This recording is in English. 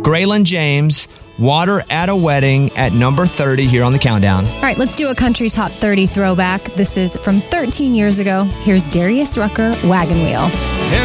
Graylin James, Water at a Wedding at number 30 here on the countdown. All right, let's do a country top 30 throwback. This is from 13 years ago. Here's Darius Rucker, Wagon Wheel.